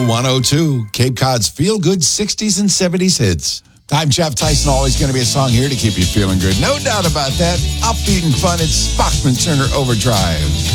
Cool 102, Cape Cod's feel-good 60s and 70s hits. I'm Jeff Tyson, always going to be a song here to keep you feeling good. No doubt about that. Upbeat and fun, it's Bachman Turner Overdrive.